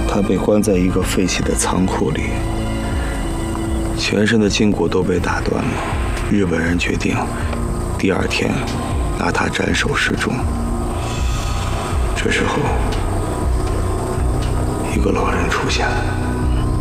他被关在一个废弃的仓库里，全身的筋骨都被打断了。日本人决定第二天拿他斩首示众。这时候，一个老人出现了。